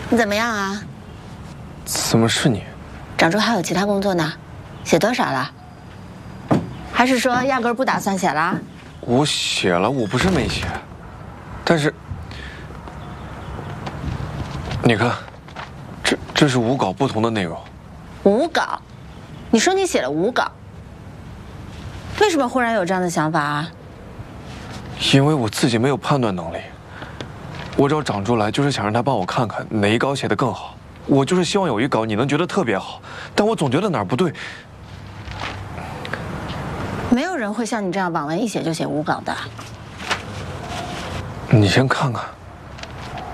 你怎么样啊？ 怎么是你？ 长珠还有其他工作呢，写多少了？还是说压根儿不打算写了？ 我写了，我不是没写，但是你看，这是5稿不同的内容。 5稿？你说你写了5稿，为什么忽然有这样的想法啊？ 因为我自己没有判断能力。我找长珠来就是想让他帮我看看哪一稿写得更好。我就是希望有一稿你能觉得特别好，但我总觉得哪儿不对。 没有人会像你这样网文一写就写5稿的。 你先看看。